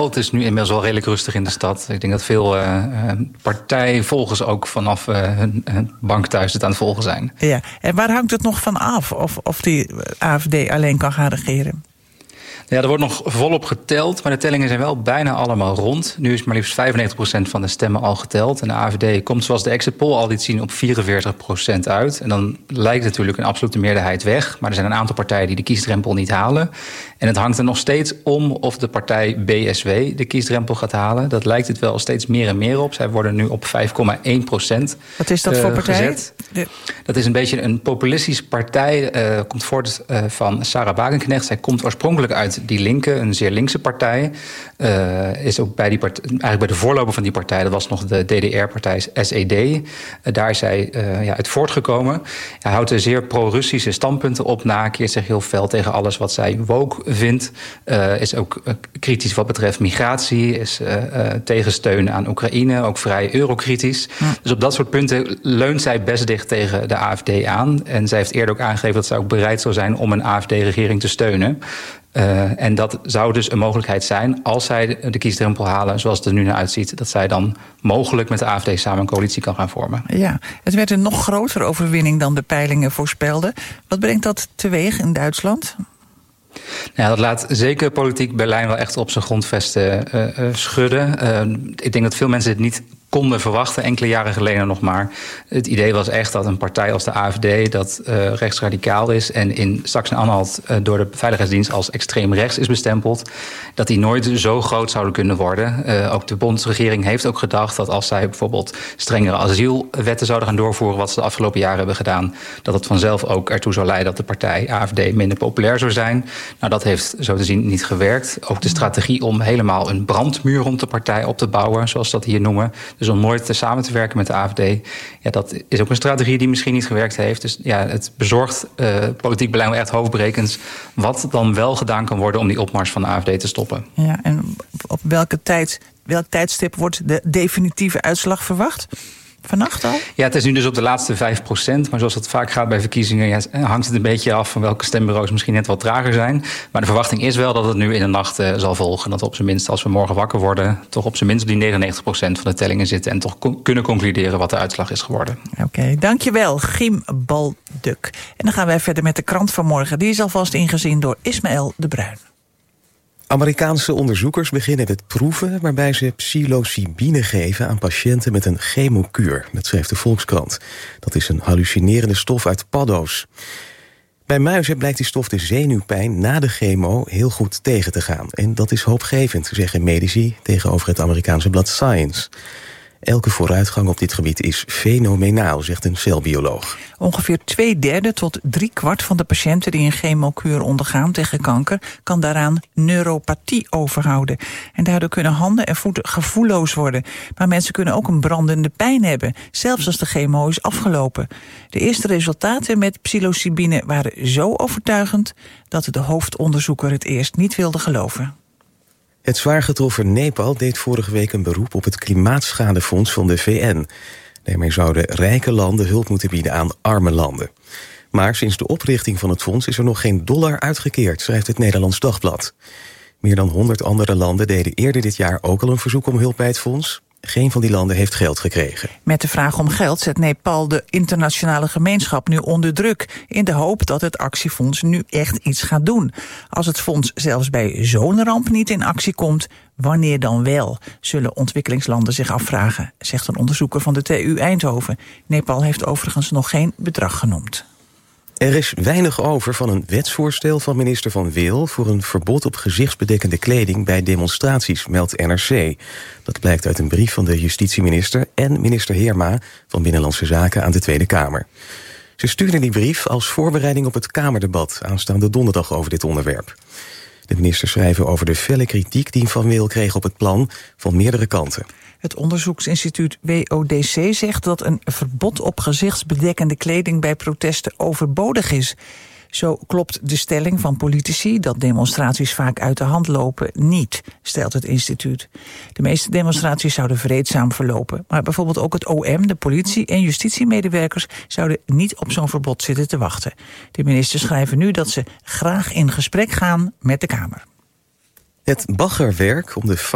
Het is nu inmiddels wel redelijk rustig in de stad. Ik denk dat veel partijvolgers ook vanaf hun bank thuis het aan het volgen zijn. Ja, en waar hangt het nog van af of die AFD alleen kan gaan regeren? Ja, er wordt nog volop geteld, maar de tellingen zijn wel bijna allemaal rond. Nu is maar liefst 95% van de stemmen al geteld. En de AFD komt, zoals de exit poll al liet zien, op 44% uit. En dan lijkt natuurlijk een absolute meerderheid weg. Maar er zijn een aantal partijen die de kiesdrempel niet halen. En het hangt er nog steeds om of de partij BSW de kiesdrempel gaat halen. Dat lijkt het wel steeds meer en meer op. Zij worden nu op 5,1%. Wat is dat voor partij? Dat is een beetje een populistische partij. Komt voort van Sarah Wagenknecht. Zij komt oorspronkelijk uit Die Linke, een zeer linkse partij. Is ook bij eigenlijk bij de voorloper van die partij, dat was nog de DDR-partij SED. Daar is zij uit voortgekomen. Hij houdt zeer pro-Russische standpunten op na, keert zich heel fel tegen alles wat zij woke vindt. Is ook kritisch wat betreft migratie, is tegen steun aan Oekraïne, ook vrij eurokritisch. Ja. Dus op dat soort punten leunt zij best dicht tegen de AFD aan. En zij heeft eerder ook aangegeven dat zij ook bereid zou zijn om een AFD-regering te steunen. En dat zou dus een mogelijkheid zijn als zij de kiesdrempel halen, zoals het er nu naar uitziet, dat zij dan mogelijk met de AFD samen een coalitie kan gaan vormen. Ja, het werd een nog grotere overwinning dan de peilingen voorspelden. Wat brengt dat teweeg in Duitsland? Ja, dat laat zeker politiek Berlijn wel echt op zijn grondvesten schudden. Ik denk dat veel mensen dit niet konden verwachten, enkele jaren geleden nog maar. Het idee was echt dat een partij als de AFD, dat rechtsradicaal is en in Sachsen-Anhalt door de Veiligheidsdienst als extreem rechts is bestempeld, dat die nooit zo groot zouden kunnen worden. Ook de bondsregering heeft ook gedacht dat als zij bijvoorbeeld strengere asielwetten zouden gaan doorvoeren, wat ze de afgelopen jaren hebben gedaan, dat het vanzelf ook ertoe zou leiden dat de partij AFD minder populair zou zijn. Nou, dat heeft zo te zien niet gewerkt. Ook de strategie om helemaal een brandmuur rond de partij op te bouwen, zoals ze dat hier noemen, dus om nooit samen te werken met de AFD, ja, dat is ook een strategie die misschien niet gewerkt heeft. Dus ja, het bezorgt politiek beleid wel echt hoofdbrekens wat dan wel gedaan kan worden om die opmars van de AFD te stoppen. Ja, en op welk tijdstip wordt de definitieve uitslag verwacht? Vannacht al? Ja, het is nu dus op de laatste 5%. Maar zoals het vaak gaat bij verkiezingen, hangt het een beetje af van welke stembureaus misschien net wat trager zijn. Maar de verwachting is wel dat het nu in de nacht zal volgen. Dat we op zijn minst, als we morgen wakker worden, toch op zijn minst op die 99% van de tellingen zitten en toch kunnen concluderen wat de uitslag is geworden. Oké, dankjewel, Giem Balduk. En dan gaan wij verder met de krant van morgen. Die is alvast ingezien door Ismaël de Bruin. Amerikaanse onderzoekers beginnen met proeven waarbij ze psilocybine geven aan patiënten met een chemokuur. Dat schrijft de Volkskrant. Dat is een hallucinerende stof uit paddo's. Bij muizen blijkt die stof de zenuwpijn na de chemo heel goed tegen te gaan. En dat is hoopgevend, zeggen medici tegenover het Amerikaanse blad Science. Elke vooruitgang op dit gebied is fenomenaal, zegt een celbioloog. Ongeveer 2/3 tot 3/4 van de patiënten die een chemokuur ondergaan tegen kanker kan daaraan neuropathie overhouden. En daardoor kunnen handen en voeten gevoelloos worden. Maar mensen kunnen ook een brandende pijn hebben, zelfs als de chemo is afgelopen. De eerste resultaten met psilocybine waren zo overtuigend dat de hoofdonderzoeker het eerst niet wilde geloven. Het zwaar getroffen Nepal deed vorige week een beroep op het klimaatschadefonds van de VN. Daarmee zouden rijke landen hulp moeten bieden aan arme landen. Maar sinds de oprichting van het fonds is er nog geen dollar uitgekeerd, schrijft het Nederlands Dagblad. Meer dan 100 andere landen deden eerder dit jaar ook al een verzoek om hulp bij het fonds. Geen van die landen heeft geld gekregen. Met de vraag om geld zet Nepal de internationale gemeenschap nu onder druk, in de hoop dat het actiefonds nu echt iets gaat doen. Als het fonds zelfs bij zo'n ramp niet in actie komt, wanneer dan wel, zullen ontwikkelingslanden zich afvragen, zegt een onderzoeker van de TU Eindhoven. Nepal heeft overigens nog geen bedrag genoemd. Er is weinig over van een wetsvoorstel van minister Van Wil voor een verbod op gezichtsbedekkende kleding bij demonstraties, meldt NRC. Dat blijkt uit een brief van de justitieminister en minister Heerma van Binnenlandse Zaken aan de Tweede Kamer. Ze stuurden die brief als voorbereiding op het Kamerdebat aanstaande donderdag over dit onderwerp. De ministers schrijven over de felle kritiek die Van Wil kreeg op het plan van meerdere kanten. Het onderzoeksinstituut WODC zegt dat een verbod op gezichtsbedekkende kleding bij protesten overbodig is. Zo klopt de stelling van politici dat demonstraties vaak uit de hand lopen niet, stelt het instituut. De meeste demonstraties zouden vreedzaam verlopen, maar bijvoorbeeld ook het OM, de politie en justitiemedewerkers zouden niet op zo'n verbod zitten te wachten. De ministers schrijven nu dat ze graag in gesprek gaan met de Kamer. Het baggerwerk om de